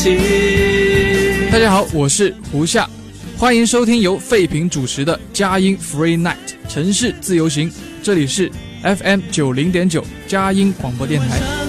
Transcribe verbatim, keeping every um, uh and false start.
情。 大家好，我是胡夏，欢迎收听由废品主持的佳音 Free Night 城市自由行，这里是 F M 九十点九 佳音广播电台。